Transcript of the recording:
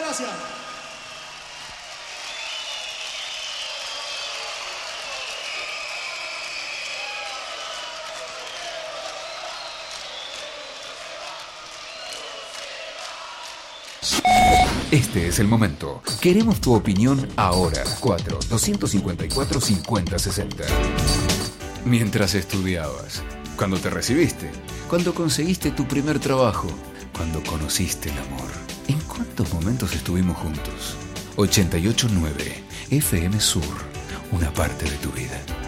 gracias. Este es el momento. Queremos tu opinión ahora. 4-254-5060. Mientras estudiabas, cuando te recibiste, cuando conseguiste tu primer trabajo, cuando conociste el amor. ¿En cuántos momentos estuvimos juntos? 88.9 FM Sur, una parte de tu vida.